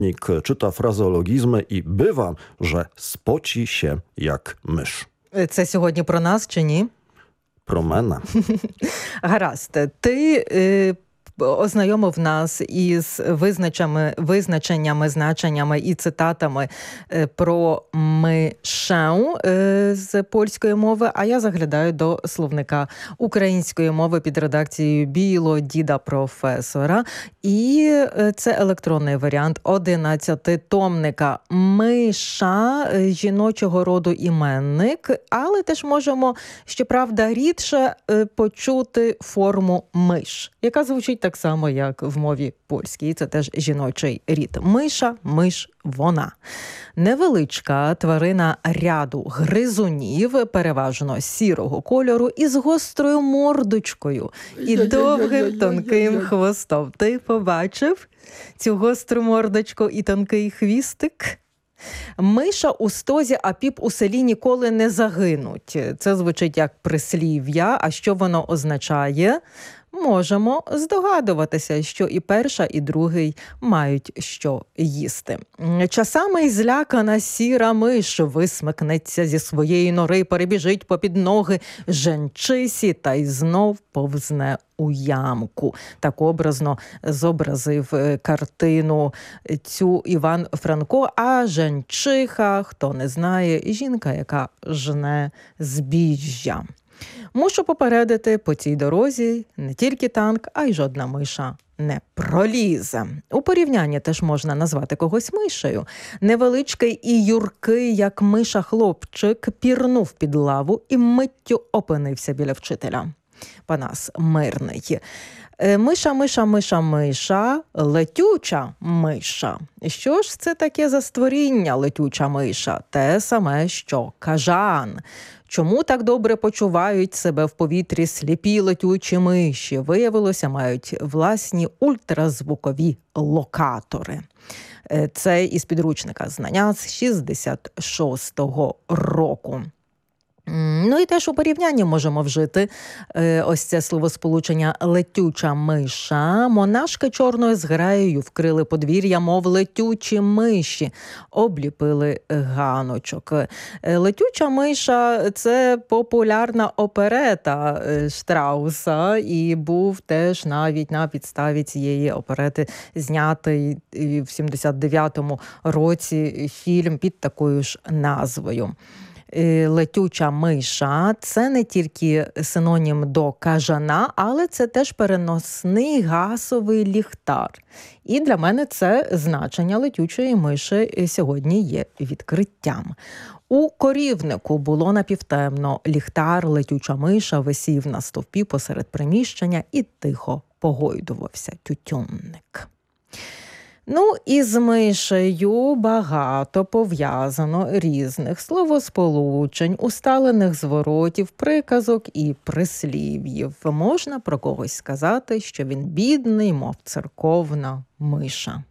czyta frazeologizmy i bywa, że spoci się jak mysz. Це сьогодні про нас чи ні? Про мене. Гаразд. Ти ознайомив нас із визначеннями, значеннями і цитатами про мишу з польської мови, а я заглядаю до словника української мови під редакцією Білого діда професора. І це електронний варіант 11-томника. Миша жіночого роду іменник, але теж можемо, щоправда, рідше почути форму миш, яка звучить так само, як в мові польській. Це теж жіночий рід. Миша, миш, вона. Невеличка тварина ряду гризунів, переважно сірого кольору, із гострою мордочкою і довгим тонким хвостом. Ти побачив цю гостру мордочку і тонкий хвістик? Миша у стозі, а піп у селі ніколи не загинуть. Це звучить як прислів'я. А що воно означає? Можемо здогадуватися, що і перша, і другий мають що їсти. Часами й злякана сіра миш висмикнеться зі своєї нори, перебіжить попід ноги женчисі та й знов повзне у ямку. Так образно зобразив картину цю Іван Франко. А женчиха, хто не знає, жінка, яка жне збіжжя. Мушу попередити, по цій дорозі не тільки танк, а й жодна миша не пролізе. У порівнянні теж можна назвати когось мишею. Невеличкий і юркий, як миша хлопчик, пірнув під лаву і миттю опинився біля вчителя. Панас Мирний. Миша, миша, миша, миша, летюча миша. Що ж це таке за створіння летюча миша? Те саме, що кажан. Чому так добре почувають себе в повітрі сліпі летючі миші? Виявилося, мають власні ультразвукові локатори. Це із підручника «Знання» з 66-го року. Ну і теж у порівнянні можемо вжити ось це словосполучення «летюча миша». Монашки чорною зграєю вкрили подвір'я, мов летючі миші, обліпили ганочок. «Летюча миша» – це популярна оперета Штрауса, і був теж навіть на підставі цієї оперети знятий в 79-му році фільм під такою ж назвою. Летюча миша – це не тільки синонім до кажана, але це теж переносний газовий ліхтар. І для мене це значення летючої миші сьогодні є відкриттям. У корівнику було напівтемно. Ліхтар, летюча миша висів на стовпі посеред приміщення і тихо погойдувався тютюнник. Ну, і з мишею багато пов'язано різних словосполучень, усталених зворотів, приказок і прислів'їв. Можна про когось сказати, що він бідний, мов церковна миша.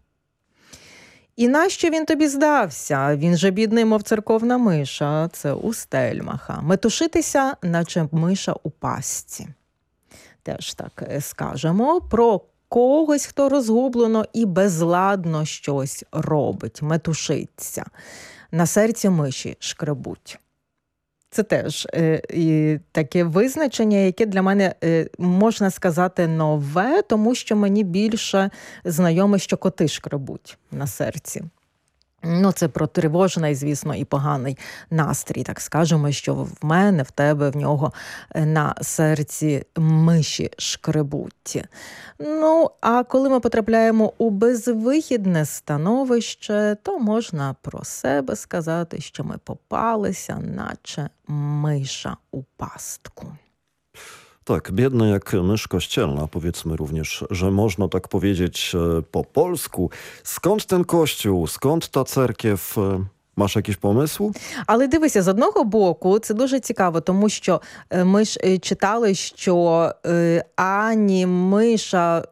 І нащо він тобі здався? Він же бідний, мов церковна миша. Це у Стельмаха. Метушитися, наче миша у пастці. Теж так скажемо про когось, хто розгублено і безладно щось робить, метушиться. На серці миші шкребуть. Це теж таке визначення, яке для мене, можна сказати, нове, тому що мені більше знайоме, що коти шкребуть на серці. Ну, це про тривожний, звісно, і поганий настрій. Так скажемо, що в мене, в тебе, в нього на серці миші шкребуть. Ну, а коли ми потрапляємо у безвихідне становище, то можна про себе сказати, що ми попалися, наче миша у pastku. Tak, biedny jak mysz kościelna, powiedzmy również, że można tak powiedzieć po polsku. Skąd ten kościół, skąd ta cerkiew? Masz якийсь помисл? Але дивися, з одного боку, це дуже цікаво, тому що ми ж читали, що ані миша,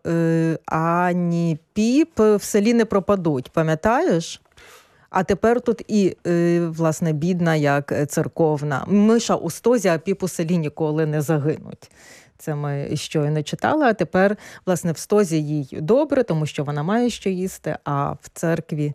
ані піп в селі не пропадуть, пам'ятаєш? А тепер тут і, власне, бідна, як церковна. Миша у стозі, а піп у селі ніколи не загинуть. Це ми щойно читали, а тепер, власне, в стозі їй добре, тому що вона має що їсти, а в церкві